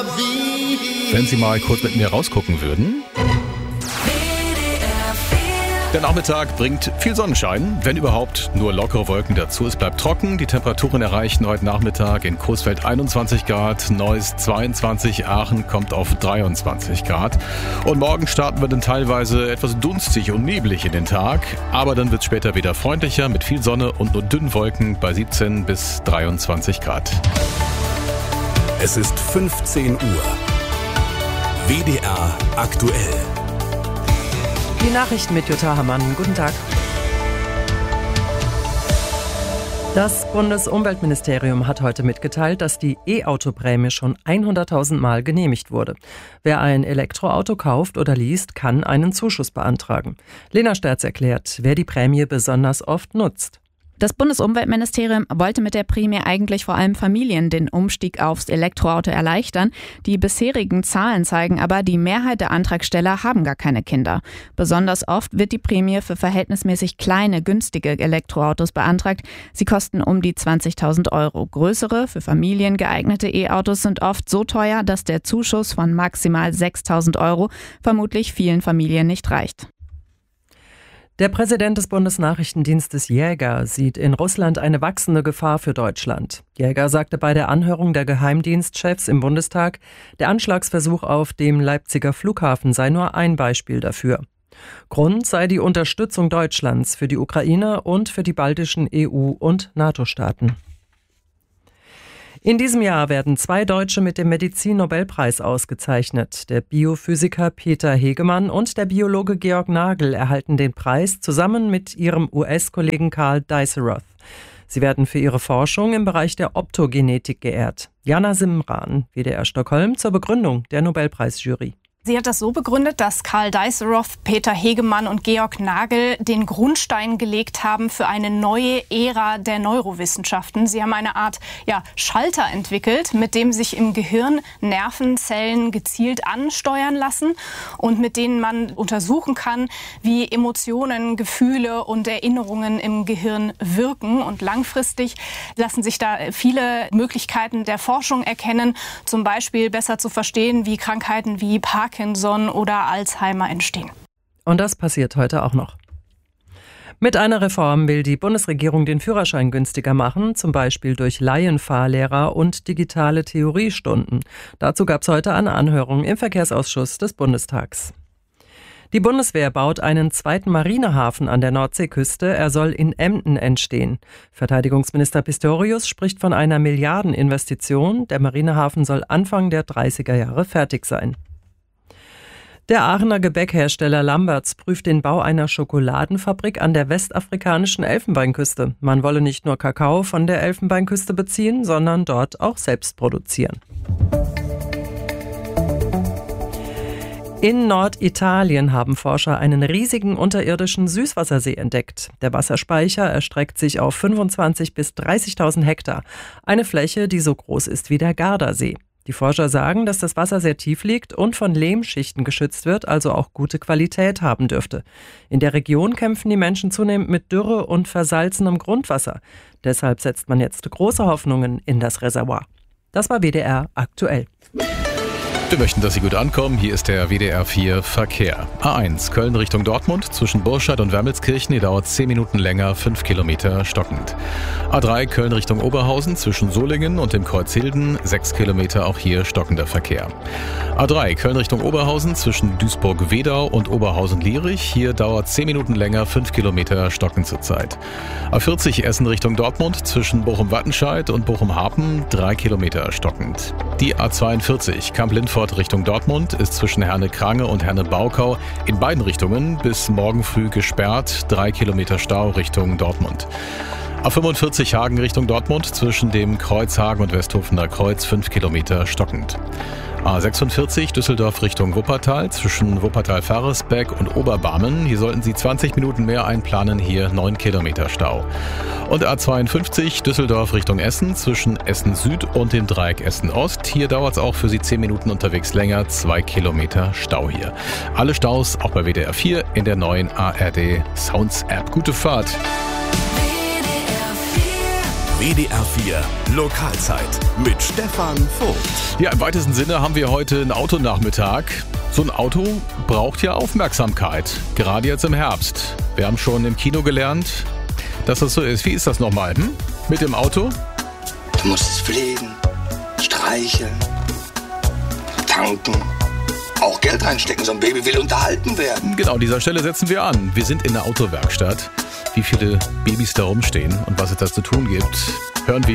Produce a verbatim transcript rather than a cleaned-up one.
Wenn Sie mal kurz mit mir rausgucken würden. Der Nachmittag bringt viel Sonnenschein, wenn überhaupt nur lockere Wolken dazu. Es bleibt trocken, die Temperaturen erreichen heute Nachmittag in Coesfeld einundzwanzig Grad, Neuss zweiundzwanzig, Aachen kommt auf dreiundzwanzig Grad. Und morgen starten wir dann teilweise etwas dunstig und neblig in den Tag, aber dann wird es später wieder freundlicher mit viel Sonne und nur dünnen Wolken bei siebzehn bis dreiundzwanzig Grad. Es ist fünfzehn Uhr. W D R aktuell. Die Nachrichten mit Jutta Hammann. Guten Tag. Das Bundesumweltministerium hat heute mitgeteilt, dass die E-Auto-Prämie schon hunderttausend Mal genehmigt wurde. Wer ein Elektroauto kauft oder least, kann einen Zuschuss beantragen. Lena Sterz erklärt, wer die Prämie besonders oft nutzt. Das Bundesumweltministerium wollte mit der Prämie eigentlich vor allem Familien den Umstieg aufs Elektroauto erleichtern. Die bisherigen Zahlen zeigen aber, die Mehrheit der Antragsteller haben gar keine Kinder. Besonders oft wird die Prämie für verhältnismäßig kleine, günstige Elektroautos beantragt. Sie kosten um die zwanzigtausend Euro. Größere, für Familien geeignete E-Autos sind oft so teuer, dass der Zuschuss von maximal sechstausend Euro vermutlich vielen Familien nicht reicht. Der Präsident des Bundesnachrichtendienstes Jäger sieht in Russland eine wachsende Gefahr für Deutschland. Jäger sagte bei der Anhörung der Geheimdienstchefs im Bundestag, der Anschlagsversuch auf dem Leipziger Flughafen sei nur ein Beispiel dafür. Grund sei die Unterstützung Deutschlands für die Ukraine und für die baltischen E U- und NATO-Staaten. In diesem Jahr werden zwei Deutsche mit dem Medizin-Nobelpreis ausgezeichnet. Der Biophysiker Peter Hegemann und der Biologe Georg Nagel erhalten den Preis zusammen mit ihrem U S-Kollegen Karl Dies-Roth. Sie werden für ihre Forschung im Bereich der Optogenetik geehrt. Jana Simran, W D R Stockholm, zur Begründung der Nobelpreisjury. Sie hat das so begründet, dass Karl Dies-Roth, Peter Hegemann und Georg Nagel den Grundstein gelegt haben für eine neue Ära der Neurowissenschaften. Sie haben eine Art ja, Schalter entwickelt, mit dem sich im Gehirn Nervenzellen gezielt ansteuern lassen und mit denen man untersuchen kann, wie Emotionen, Gefühle und Erinnerungen im Gehirn wirken. Und langfristig lassen sich da viele Möglichkeiten der Forschung erkennen, zum Beispiel besser zu verstehen, wie Krankheiten wie Parkinson Parkinson oder Alzheimer entstehen. Und das passiert heute auch noch. Mit einer Reform will die Bundesregierung den Führerschein günstiger machen, zum Beispiel durch Laienfahrlehrer und digitale Theoriestunden. Dazu gab es heute eine Anhörung im Verkehrsausschuss des Bundestags. Die Bundeswehr baut einen zweiten Marinehafen an der Nordseeküste. Er soll in Emden entstehen. Verteidigungsminister Pistorius spricht von einer Milliardeninvestition. Der Marinehafen soll Anfang der dreißiger Jahre fertig sein. Der Aachener Gebäckhersteller Lamberts prüft den Bau einer Schokoladenfabrik an der westafrikanischen Elfenbeinküste. Man wolle nicht nur Kakao von der Elfenbeinküste beziehen, sondern dort auch selbst produzieren. In Norditalien haben Forscher einen riesigen unterirdischen Süßwassersee entdeckt. Der Wasserspeicher erstreckt sich auf fünfundzwanzigtausend bis dreißigtausend Hektar. Eine Fläche, die so groß ist wie der Gardasee. Die Forscher sagen, dass das Wasser sehr tief liegt und von Lehmschichten geschützt wird, also auch gute Qualität haben dürfte. In der Region kämpfen die Menschen zunehmend mit Dürre und versalzenem Grundwasser. Deshalb setzt man jetzt große Hoffnungen in das Reservoir. Das war W D R aktuell. Wir möchten, dass Sie gut ankommen. Hier ist der W D R vier Verkehr. A eins, Köln Richtung Dortmund, zwischen Burscheid und Wermelskirchen. Die dauert zehn Minuten länger, fünf Kilometer stockend. A drei, Köln Richtung Oberhausen, zwischen Solingen und dem Kreuz Hilden. sechs Kilometer, auch hier stockender Verkehr. A drei, Köln Richtung Oberhausen, zwischen Duisburg-Wedau und Oberhausen-Lierich. Hier dauert zehn Minuten länger, fünf Kilometer stockend zurzeit. A vierzig, Essen Richtung Dortmund, zwischen Bochum-Wattenscheid und Bochum-Harpen. drei Kilometer stockend. Die A zweiundvierzig, Kamp-Lindfort Richtung Dortmund ist zwischen Herne-Krange und Herne-Baukau in beiden Richtungen bis morgen früh gesperrt. Drei Kilometer Stau Richtung Dortmund. A fünfundvierzig Hagen Richtung Dortmund zwischen dem Kreuz Hagen und Westhofener Kreuz fünf Kilometer stockend. A sechsundvierzig Düsseldorf Richtung Wuppertal zwischen Wuppertal-Faresbeck und Oberbarmen. Hier sollten Sie zwanzig Minuten mehr einplanen, hier neun Kilometer Stau. Und A zweiundfünfzig Düsseldorf Richtung Essen zwischen Essen Süd und dem Dreieck Essen Ost. Hier dauert es auch für Sie zehn Minuten unterwegs länger, zwei Kilometer Stau hier. Alle Staus auch bei W D R vier in der neuen A R D Sounds App. Gute Fahrt! W D R vier Lokalzeit mit Stefan Vogt. Ja, im weitesten Sinne haben wir heute einen Autonachmittag. So ein Auto braucht ja Aufmerksamkeit, gerade jetzt im Herbst. Wir haben schon im Kino gelernt, dass das so ist. Wie ist das nochmal? Hm? Mit dem Auto? Du musst es pflegen, streicheln, tanken, auch Geld reinstecken. So ein Baby will unterhalten werden. Genau, an dieser Stelle setzen wir an. Wir sind in der Autowerkstatt. Wie viele Babys da rumstehen und was es da zu tun gibt, hören wir